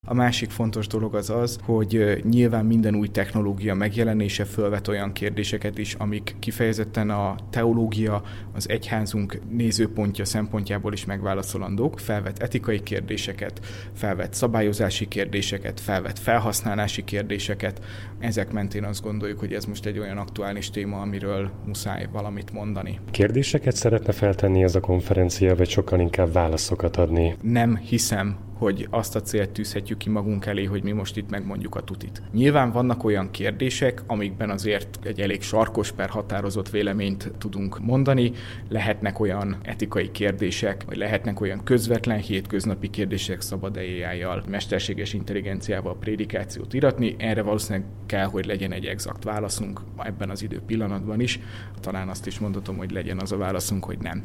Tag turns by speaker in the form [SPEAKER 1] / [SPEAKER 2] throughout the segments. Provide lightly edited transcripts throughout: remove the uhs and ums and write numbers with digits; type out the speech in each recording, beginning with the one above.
[SPEAKER 1] A másik fontos dolog az, hogy nyilván minden új technológia megjelenése fölvet olyan kérdéseket is, amik kifejezetten a teológia, az egyházunk nézőpontja szempontjából is megválaszolandók, felvet etikai kérdéseket, felvet szabályozási kérdéseket, felvet felhasználási kérdéseket. Ezek mentén azt gondoljuk, hogy ez most egy olyan aktuális téma, amiről muszáj valamit mondani.
[SPEAKER 2] Kérdéseket szeretne feltenni ez a konferencia, vagy sokkal inkább válaszokat adni?
[SPEAKER 1] Nem hiszem, hogy azt a célt tűzhetjük ki magunk elé, hogy mi most itt megmondjuk a tutit. Nyilván vannak olyan kérdések, amikben azért egy elég sarkos per határozott véleményt tudunk mondani, lehetnek olyan etikai kérdések, vagy lehetnek olyan közvetlen hétköznapi kérdések szabad AI-jal, mesterséges intelligenciával prédikációt iratni, erre valószínűleg kell, hogy legyen egy exakt válaszunk ebben az idő pillanatban is. Talán azt is mondhatom, hogy legyen az a válaszunk, hogy nem.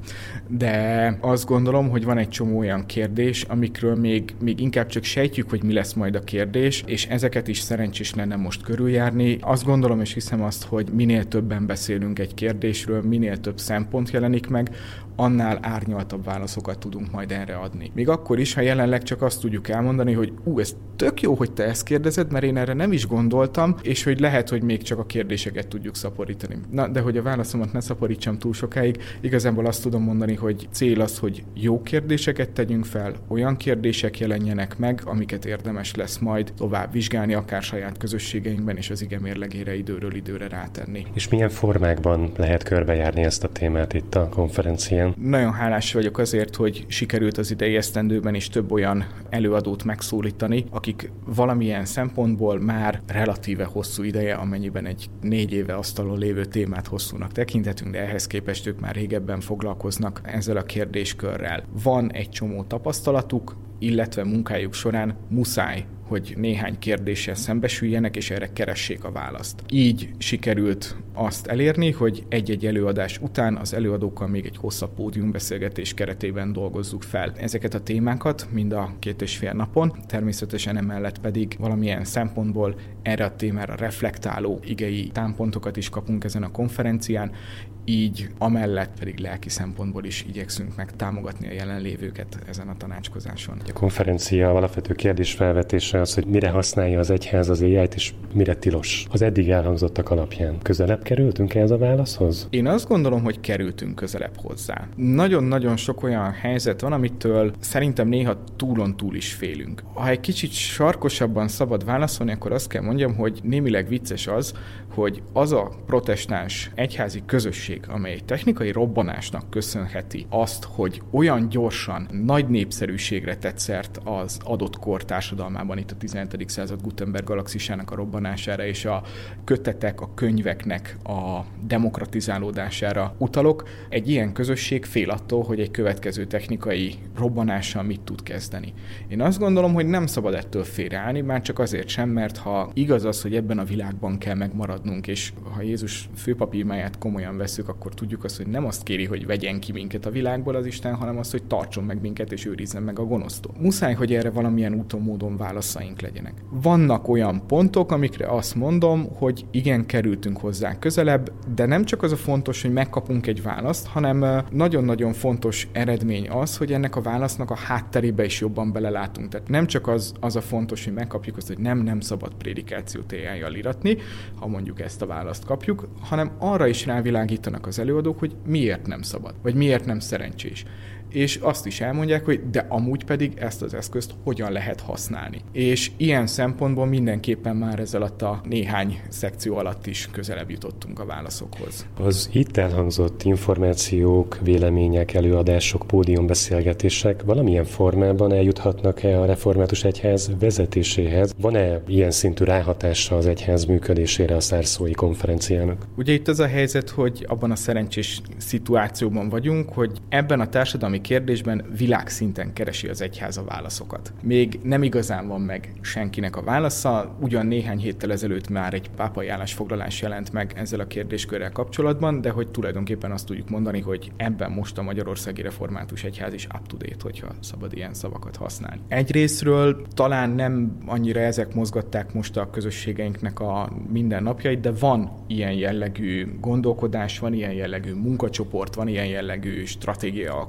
[SPEAKER 1] De azt gondolom, hogy van egy csomó olyan kérdés, amikről még inkább csak sejtjük, hogy mi lesz majd a kérdés, és ezeket is szerencsés lenne most körüljárni. Azt gondolom és hiszem azt, hogy minél többen beszélünk egy kérdésről, minél több szempont jelenik meg, annál árnyaltabb válaszokat tudunk majd erre adni. Még akkor is, ha jelenleg csak azt tudjuk elmondani, hogy ez tök jó, hogy te ezt kérdezed, mert én erre nem is gondoltam, és hogy lehet, hogy még csak a kérdéseket tudjuk szaporítani. Na, de hogy a válaszomat ne szaporítsam túl sokáig, igazából azt tudom mondani, hogy cél az, hogy jó kérdéseket tegyünk fel, olyan kérdések jelenjenek meg, amiket érdemes lesz majd tovább vizsgálni, akár saját közösségeinkben, és az ige mérlegére időről időre rátenni.
[SPEAKER 2] És milyen formákban lehet körbejárni ezt a témát itt a konferencián?
[SPEAKER 1] Nagyon hálás vagyok azért, hogy sikerült az idei esztendőben is több olyan előadót megszólítani, akik valamilyen szempontból már relatíve hosszú ideje, amennyiben egy 4 éve asztalon lévő témát hosszúnak tekinthetünk, de ehhez képest ők már régebben foglalkoznak ezzel a kérdéskörrel. Van egy csomó tapasztalatuk, illetve munkájuk során muszáj, hogy néhány kérdéssel szembesüljenek, és erre keressék a választ. Így sikerült azt elérni, hogy egy-egy előadás után az előadókkal még egy hosszabb pódiumbeszélgetés keretében dolgozzuk fel ezeket a témákat, mind a 2,5 napon, természetesen emellett pedig valamilyen szempontból erre a témára reflektáló igei támpontokat is kapunk ezen a konferencián, így amellett pedig lelki szempontból is igyekszünk meg támogatni a jelenlévőket ezen a tanácskozáson.
[SPEAKER 2] A konferencia alapvető kérdésfelvetése az, hogy mire használja az egyház az AI-t, és mire tilos. Az eddig elhangzottak alapján. Közelebb kerültünk ehhez a válaszhoz?
[SPEAKER 1] Én azt gondolom, hogy kerültünk közelebb hozzá. Nagyon-nagyon sok olyan helyzet van, amitől szerintem néha túlon túl is félünk. Ha egy kicsit sarkosabban szabad válaszolni, akkor azt kell mondjam, hogy némileg vicces az, hogy az a protestáns egyházi közösség, amely egy technikai robbanásnak köszönheti azt, hogy olyan gyorsan, nagy népszerűségre tett szert az adott kor társadalmában, itt a 17. század Gutenberg galaxisának a robbanására és a kötetek, a könyveknek a demokratizálódására utalok. Egy ilyen közösség fél attól, hogy egy következő technikai robbanással mit tud kezdeni. Én azt gondolom, hogy nem szabad ettől félreállni, már csak azért sem, mert ha igaz az, hogy ebben a világban kell megmaradnunk, és ha Jézus főpapi imáját komolyan veszük, akkor tudjuk azt, hogy nem azt kéri, hogy vegyen ki minket a világból az Isten, hanem azt, hogy tartson meg minket és őrizzen meg a gonosztól. Muszáj, hogy erre valamilyen úton, módon válaszaink legyenek. Vannak olyan pontok, amikre azt mondom, hogy igen, kerültünk hozzá közelebb, de nem csak az a fontos, hogy megkapunk egy választ, hanem nagyon-nagyon fontos eredmény az, hogy ennek a válasznak a hátterébe is jobban belelátunk. Tehát nem csak az a fontos, hogy megkapjuk azt, hogy nem szabad prédikációt AI-jal iratni, ha mondjuk ezt a választ kapjuk, hanem arra is rávilágítanak az előadók, hogy miért nem szabad, vagy miért nem szerencsés. És azt is elmondják, hogy de amúgy pedig ezt az eszközt hogyan lehet használni. És ilyen szempontból mindenképpen már ez alatt a néhány szekció alatt is közelebb jutottunk a válaszokhoz.
[SPEAKER 2] Az itt elhangzott információk, vélemények, előadások, pódiumbeszélgetések valamilyen formában eljuthatnak-e a református egyház vezetéséhez? Van-e ilyen szintű ráhatása az egyház működésére a szárszói konferenciának?
[SPEAKER 1] Ugye itt az a helyzet, hogy abban a szerencsés szituációban vagyunk, hogy ebben a társadalmi kérdésben világszinten keresi az egyház a válaszokat. Még nem igazán van meg senkinek a válasza, ugyan néhány héttel ezelőtt már egy pápai állásfoglalás jelent meg ezzel a kérdéskörrel kapcsolatban, de hogy tulajdonképpen azt tudjuk mondani, hogy ebben most a Magyarországi Református Egyház is up-to-date, hogyha szabad ilyen szavakat használni. Egyrészről talán nem annyira ezek mozgatták most a közösségeinknek a mindennapjait, de van ilyen jellegű gondolkodás, van ilyen jellegű munkacsoport, van ilyen jellegű stratégiaalkotás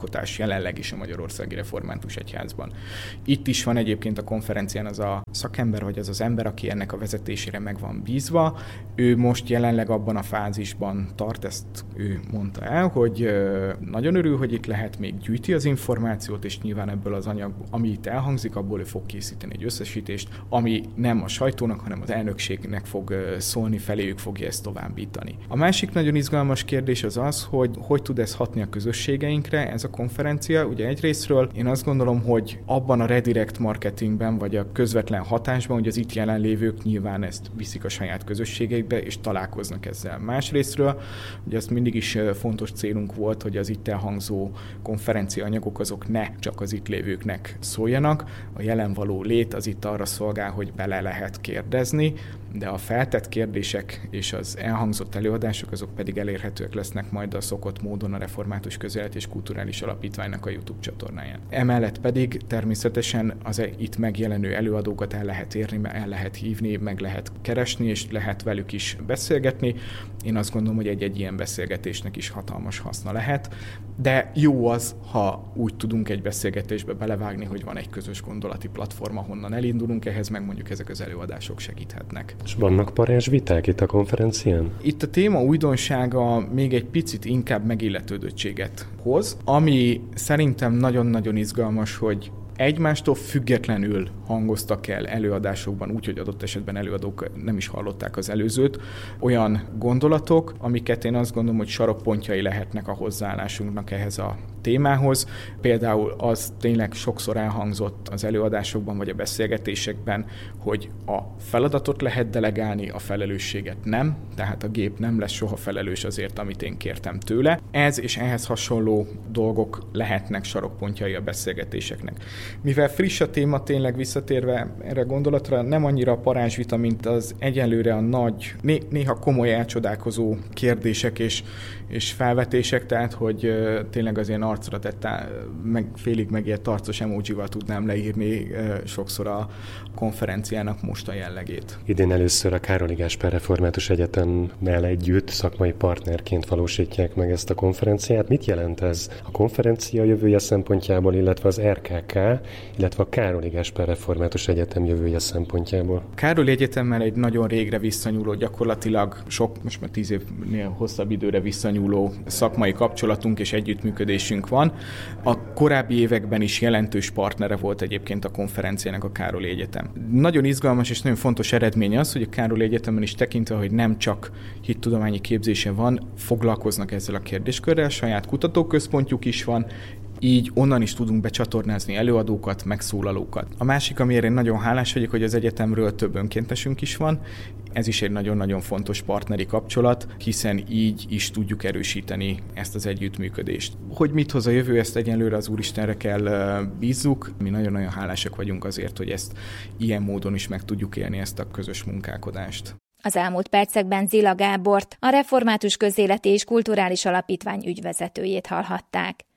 [SPEAKER 1] jelenleg is a Magyarországi Református Egyházban. Itt is van egyébként a konferencián az a szakember, vagy az az ember, aki ennek a vezetésére meg van bízva. Ő most jelenleg abban a fázisban tart, ezt ő mondta el, hogy nagyon örül, hogy itt lehet, még gyűjti az információt, és nyilván ebből az anyag, ami itt elhangzik, abból ő fog készíteni egy összesítést, ami nem a sajtónak, hanem az elnökségnek fog szólni, feléjük fogja ezt továbbítani. A másik nagyon izgalmas kérdés az az, hogy tud ez hatni a közösségeinkre, ez a konferencia. Ugye egyrészről én azt gondolom, hogy abban a redirect marketingben, vagy a közvetlen hatásban, hogy az itt jelenlévők nyilván ezt viszik a saját közösségeikbe, és találkoznak ezzel. Másrészről, ugye azt mindig is fontos célunk volt, hogy az itt elhangzó konferenciaanyagok azok ne csak az itt lévőknek szóljanak. A jelen való lét az itt arra szolgál, hogy bele lehet kérdezni, de a feltett kérdések és az elhangzott előadások azok pedig elérhetőek lesznek majd a szokott módon a Református Közélet és Kulturális Alapítványnak a YouTube csatornáján. Emellett pedig természetesen az itt megjelenő előadókat el lehet érni, el lehet hívni, meg lehet keresni, és lehet velük is beszélgetni. Én azt gondolom, hogy egy ilyen beszélgetésnek is hatalmas haszna lehet, de jó az, ha úgy tudunk egy beszélgetésbe belevágni, hogy van egy közös gondolati platform, ahonnan elindulunk, ehhez meg mondjuk ezek az előadások segíthetnek.
[SPEAKER 2] És vannak parázsviták itt a konferencián?
[SPEAKER 1] Itt a téma újdonsága még egy picit inkább megilletődöttséget hoz, ami szerintem nagyon-nagyon izgalmas, hogy egymástól függetlenül hangoztak el előadásokban, úgyhogy adott esetben előadók nem is hallották az előzőt, olyan gondolatok, amiket én azt gondolom, hogy sarokpontjai lehetnek a hozzáállásunknak ehhez a témához. Például az tényleg sokszor elhangzott az előadásokban vagy a beszélgetésekben, hogy a feladatot lehet delegálni, a felelősséget nem, tehát a gép nem lesz soha felelős azért, amit én kértem tőle. Ez és ehhez hasonló dolgok lehetnek sarokpontjai a beszélgetéseknek. Mivel friss a téma, tényleg visszatérve erre a gondolatra, nem annyira a parázsvita, mint az egyenlőre a nagy, néha komoly elcsodálkozó kérdések és felvetések, tehát hogy tényleg az ilyen arcra tett, félig megijedt arcos emojival tudnám leírni sokszor a konferenciának most a jellegét.
[SPEAKER 2] Idén először a Károly Gáspár Református Egyetemmel együtt szakmai partnerként valósítják meg ezt a konferenciát. Mit jelent ez a konferencia jövője szempontjából, illetve az RKK, illetve a Károly Gáspár Református Egyetem jövője szempontjából?
[SPEAKER 1] Károly Egyetemmel egy nagyon régre visszanyúló, gyakorlatilag most már 10 évnél hosszabb időre visszanyúló szakmai kapcsolatunk és együttműködésünk van. A korábbi években is jelentős partnere volt egyébként a konferenciának a Károly Egyetem. Nagyon izgalmas és nagyon fontos eredmény az, hogy a Károly Egyetemen is tekintve, hogy nem csak hittudományi képzése van, foglalkoznak ezzel a kérdéskörrel, saját kutatóközpontjuk is van, így onnan is tudunk becsatornázni előadókat, megszólalókat. A másik, amiért én nagyon hálás vagyok, hogy az egyetemről több önkéntesünk is van. Ez is egy nagyon-nagyon fontos partneri kapcsolat, hiszen így is tudjuk erősíteni ezt az együttműködést. Hogy mit hoz a jövő, ezt egyenlőre az Úristenre kell bízzuk. Mi nagyon-nagyon hálásak vagyunk azért, hogy ezt ilyen módon is meg tudjuk élni, ezt a közös munkálkodást.
[SPEAKER 3] Az elmúlt percekben Zila Gábort, a Református Közéleti és Kulturális Alapítvány ügyvezetőjét hallhatták.